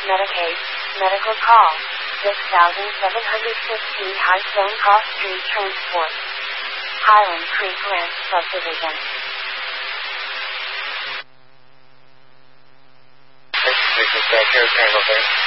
Medicaid, medical call, 6715 High Stone Cross Street Transport, Highland Creek Ranch Subdivision. This is Dispatcher, Colonel.